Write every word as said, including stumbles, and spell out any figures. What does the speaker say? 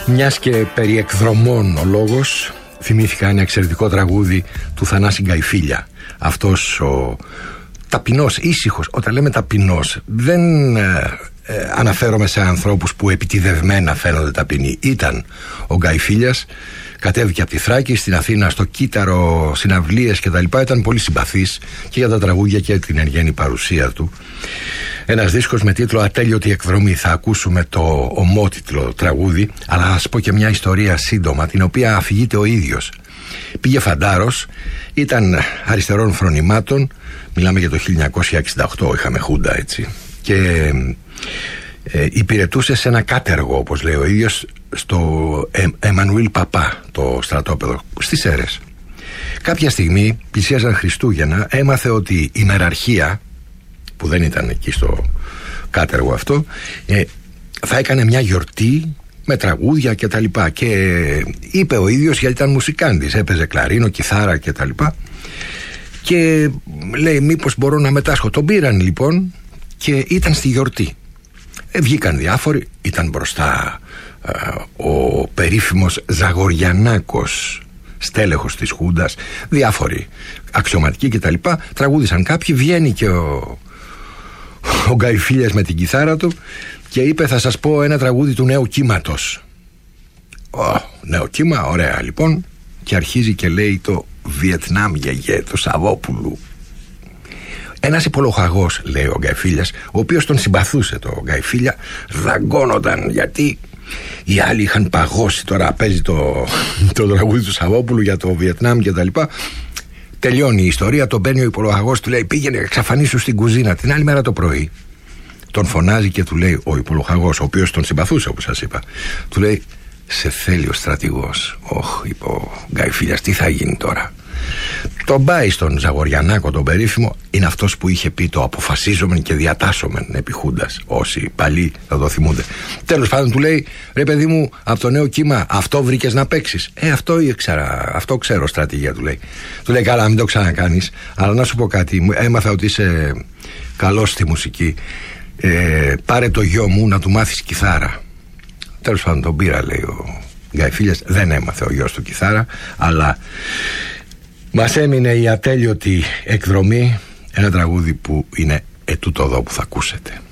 Μιας και περί εκδρομών ο λόγος, θυμήθηκα ένα εξαιρετικό τραγούδι του Θανάση Γκαϊφίλια. Αυτός ο ταπεινός, ήσυχος, όταν λέμε ταπεινός, δεν ε, ε, αναφέρομαι σε ανθρώπους που επιτηδευμένα φαίνονται ταπεινοί. Ήταν ο Γκαϊφίλιας, κατέβηκε από τη Θράκη στην Αθήνα στο κύτταρο, συναυλίες κτλ. Ήταν πολύ συμπαθής και για τα τραγούδια και την εν γέννη παρουσία του. Ένας δίσκος με τίτλο «Ατέλειωτη εκδρομή». Θα ακούσουμε το ομότιτλο τραγούδι, αλλά θα σας πω και μια ιστορία σύντομα, την οποία αφηγείται ο ίδιος. Πήγε φαντάρος, ήταν αριστερών φρονημάτων, μιλάμε για το χίλια εννιακόσια εξήντα οκτώ, είχαμε χούντα έτσι, και ε, υπηρετούσε σε ένα κάτεργο, όπως λέει ο ίδιος, στο ε, Εμμανουήλ Παπά, το στρατόπεδο, στις Σέρρες. Κάποια στιγμή, πλησίαζαν Χριστούγεννα, έμαθε ότι η μεραρχία, που δεν ήταν εκεί στο κάτεργο αυτό, ε, θα έκανε μια γιορτή με τραγούδια και τα λοιπά. Και είπε ο ίδιος, γιατί ήταν μουσικάντης, έπαιζε κλαρίνο, κιθάρα και τα λοιπά, και λέει μήπως μπορώ να μετάσχω. Τον πήραν λοιπόν και ήταν στη γιορτή. ε, Βγήκαν διάφοροι, ήταν μπροστά ε, ο περίφημος Ζαγοριανάκος, στέλεχος της Χούντας, διάφοροι αξιωματικοί και τα λοιπά. Τραγούδησαν κάποιοι, βγαίνει και ο ο Γκαϊφίλιας με την κιθάρα του και είπε θα σας πω ένα τραγούδι του Νέου Κύματος. oh, Νέο Κύμα, ωραία λοιπόν. Και αρχίζει και λέει το Βιετνάμ γιαγέ του Σαββόπουλου. Ένας υπολογαγός, λέει ο Γκαϊφίλιας, ο οποίος τον συμπαθούσε το Γκαϊφίλια, δαγκώνονταν γιατί οι άλλοι είχαν παγώσει. Τώρα παίζει το, το τραγούδι του Σαββόπουλου για το Βιετνάμ και τα λοιπά. Τελειώνει η ιστορία, τον παίρνει ο υπολογαγός, του λέει πήγαινε εξαφανίσου στην κουζίνα. Την άλλη μέρα το πρωί τον φωνάζει και του λέει ο υπολογαγός, ο οποίος τον συμπαθούσε όπως σας είπα, του λέει σε θέλει ο στρατηγός. Όχ, είπε ο Γκαϊφίλιας, τι θα γίνει τώρα. Τον πάει στον Ζαγοριανάκο τον περίφημο, είναι αυτός που είχε πει το αποφασίζομεν και διατάσσομεν επί Χούντας. Όσοι παλιοί θα το θυμούνται. Τέλος πάντων του λέει ρε παιδί μου, από το Νέο Κύμα αυτό βρήκες να παίξεις? Ε αυτό ήξερα, αυτό ξέρω στρατηγία, του λέει. Του λέει καλά, μην το ξανακάνεις, αλλά να σου πω κάτι, έμαθα ότι είσαι καλός στη μουσική, ε, πάρε το γιο μου να του μάθεις κιθάρα. Τέλος πάντων τον πήρα, λέει ο Γκαϊφίλιας, δεν έμαθε ο γιος του κιθάρα, αλλά μας έμεινε η ατέλειωτη εκδρομή, ένα τραγούδι που είναι ετούτο εδώ που θα ακούσετε.